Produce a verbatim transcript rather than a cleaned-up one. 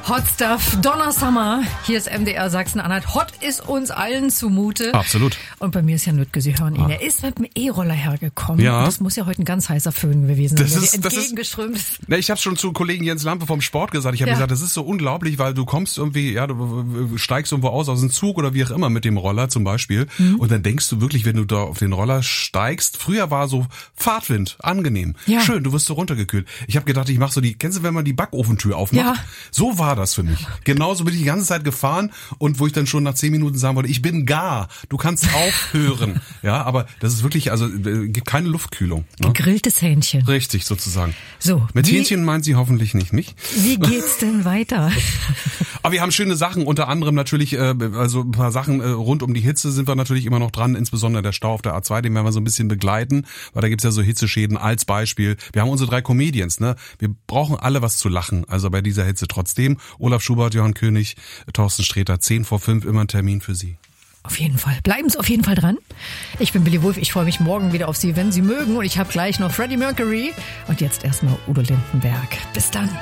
Hot Stuff, Donna Summer. Hier ist M D R Sachsen-Anhalt. Hot ist uns allen zumute. Absolut. Und bei mir ist Jan Lüttke, Sie hören ihn. Ah. Er ist mit dem E-Roller hergekommen. Ja. Und das muss ja heute ein ganz heißer Föhn gewesen sein, das der ist, dir das entgegengeströmt ist. ist. Ne, ich habe schon zu Kollegen Jens Lampe vom Sport gesagt. Ich habe ja. gesagt, das ist so unglaublich, weil du kommst irgendwie, ja, du steigst irgendwo aus, aus dem Zug oder wie auch immer mit dem Roller zum Beispiel. Mhm. Und dann denkst du wirklich, wenn du da auf den Roller steigst, früher war so Fahrtwind, angenehm, ja. schön, du wirst so runtergekühlt. Ich habe gedacht, ich mache so die, kennst du, wenn man die Backofentür aufmacht? Ja. So war das für mich. Genauso bin ich die ganze Zeit gefahren und wo ich dann schon nach zehn Minuten sagen wollte, ich bin gar, du kannst aufhören. Ja, aber das ist wirklich, also gibt keine Luftkühlung. Ne? Gegrilltes Hähnchen. Richtig, sozusagen. So. Mit wie, Hähnchen meint sie hoffentlich nicht mich. Wie geht's denn weiter? Aber wir haben schöne Sachen, unter anderem natürlich, äh, also ein paar Sachen äh, rund um die Hitze sind wir natürlich immer noch dran, insbesondere der Stau auf der A zwei, den werden wir so ein bisschen begleiten, weil da gibt's ja so Hitzeschäden als Beispiel. Wir haben unsere drei Comedians, ne? Wir brauchen alle was zu lachen, also bei dieser Hitze trotzdem. Olaf Schubert, Johann König, Thorsten Sträter, zehn vor fünf, immer ein Termin für Sie. Auf jeden Fall. Bleiben Sie auf jeden Fall dran. Ich bin Billy Wulff. Ich freue mich morgen wieder auf Sie, wenn Sie mögen. Und ich habe gleich noch Freddie Mercury. Und jetzt erstmal Udo Lindenberg. Bis dann.